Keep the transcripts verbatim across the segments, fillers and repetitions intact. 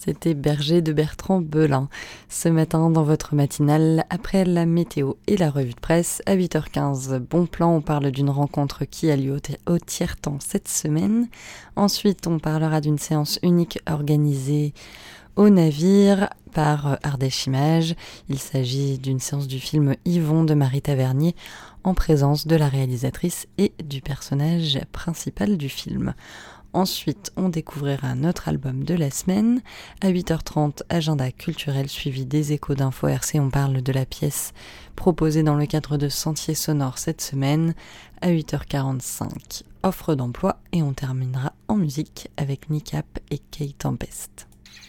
C'était Berger de Bertrand Belin. Ce matin, dans votre matinale, après la météo et la revue de presse, à huit heures quinze, bon plan, on parle d'une rencontre qui a lieu au tiers-temps cette semaine. Ensuite, on parlera d'une séance unique organisée au navire par Ardèche Images. Il s'agit d'une séance du film Yvon de Marie Tavernier en présence de la réalisatrice et du personnage principal du film. Ensuite, on découvrira notre album de la semaine. À huit heures trente, agenda culturel suivi des échos d'info R C. On parle de la pièce proposée dans le cadre de Sentiers sonores cette semaine. À huit heures quarante-cinq, offre d'emploi. Et on terminera en musique avec Nicap et Kay Tempest.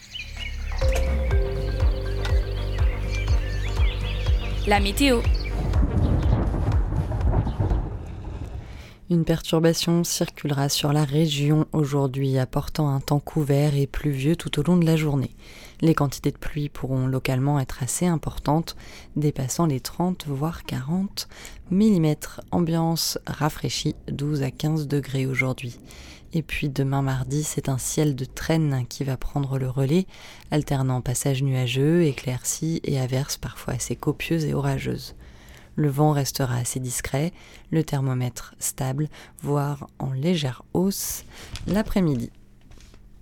La météo. Une perturbation circulera sur la région aujourd'hui, apportant un temps couvert et pluvieux tout au long de la journée. Les quantités de pluie pourront localement être assez importantes, dépassant les trente voire quarante millimètres. Ambiance rafraîchie, douze à quinze degrés aujourd'hui. Et puis demain mardi, c'est un ciel de traîne qui va prendre le relais, alternant passages nuageux, éclaircies et averses parfois assez copieuses et orageuses. Le vent restera assez discret, le thermomètre stable, voire en légère hausse l'après-midi.